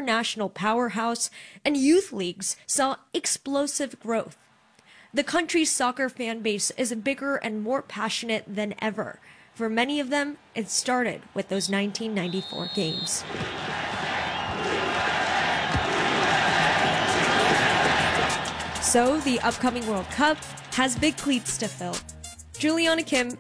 international powerhouse, and youth leagues saw explosive growth. The country's soccer fan base is bigger and more passionate than ever. For many of them, it started with those 1994 games. So the upcoming World Cup has big cleats to fill. Juliana Kim,